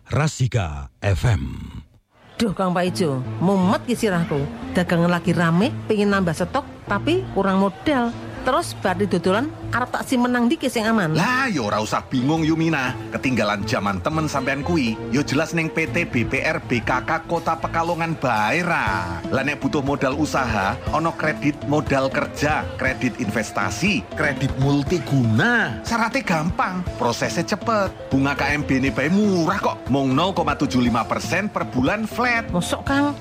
Rasika FM. Duh Kang Paijo, mumet ki sirahku. Dagangan lagi rame, pengen nambah stok, tapi kurang modal. Terus bari dodolan arep tak simenang dikit sing aman. Lah yo ora usah bingung Yumina. Ketinggalan zaman temen sampean kui. Yo jelas ning PT BPR BKK Kota Pekalongan bae ra. Lah nek butuh modal usaha, ono kredit modal kerja, kredit investasi, kredit multiguna. Syaratnya gampang, prosesnya cepet. Bunga KMB ini bae murah kok. Mung 0,75% per bulan flat. Mosok Kang,